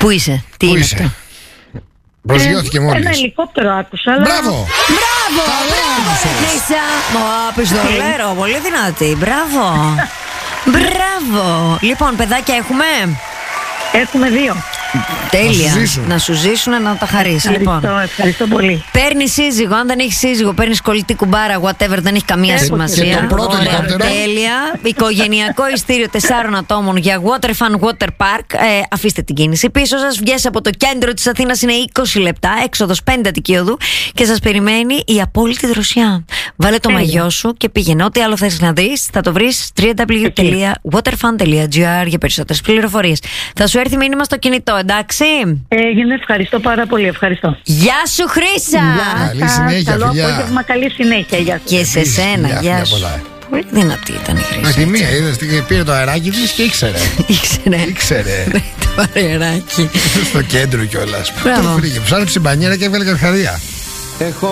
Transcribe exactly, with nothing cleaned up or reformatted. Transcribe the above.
Πού είσαι, τι Πού είναι είσαι? αυτό? Προσγειώθηκε Ε, μόλις. Ένα ελικόπτερο άκουσα. Αλλά... Μπράβο! Μπράβο, μπράβο, Ρενίσα. Μα πιστολέρο, πολύ δυνατή. Μπράβο. Μπράβο. Λοιπόν, παιδάκια έχουμε. Έχουμε δύο. Τέλεια. Να σου ζήσουν. Να σου ζήσουν, να τα χαρίσει. Ευχαριστώ, Λοιπόν. ευχαριστώ πολύ. Παίρνει σύζυγο. Αν δεν έχει σύζυγο, παίρνει κολλητή κουμπάρα, whatever, δεν έχει καμία Και- σημασία. και τον πρώτο Ωραία, ελικόπτερο. τέλεια. Οικογενειακό ειστήριο τεσσάρων ατόμων για Water Fun Water Park. Ε, αφήστε την κίνηση πίσω σα. Βγες από το κέντρο τη Αθήνα, είναι είκοσι λεπτά. Έξοδο πέντε Αττικιωδού και σα περιμένει η απόλυτη δροσιά. Βάλε το Τέλεια. μαγιό σου και πήγαινε. Ό,τι άλλο θες να δει, θα το βρει double-u double-u double-u τελεία waterfun τελεία gr για περισσότερε πληροφορίε. Θα σου έρθει μήνυμα στο κινητό, εντάξει. Έγινε, ευχαριστώ πάρα πολύ. Ευχαριστώ. Γεια σου, Χρύσα! Καλή Σας, συνέχεια, καλό φιλιά. απόγευμα, καλή συνέχεια. Γεια σας. Και σε Επίσης, σένα, φιλιά, γεια φιλιά σου. πολλά. Πολύ δυνατή ήταν η Με Χρύσα. τη μία είδες, πήρε το αεράκι της και ήξερε. Ήξερε. Ήξερε. Το βαρεράκι. Στο κέντρο κιόλας. Μπράβο. Το φρύγε. Ψάχνει την μπανιέρα και έβγαλε καρχαρία. Έχω